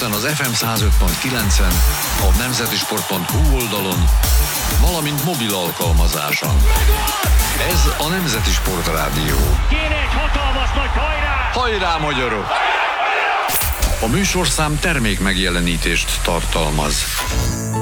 Budapesten az FM 105.9-en, a nemzetisport.hu oldalon, valamint mobil alkalmazáson. Ez a Nemzeti Sportrádió. Kéne egy hatalmas nagy hajrá! Hajrá, magyarok! A műsorszám termék megjelenítést tartalmaz.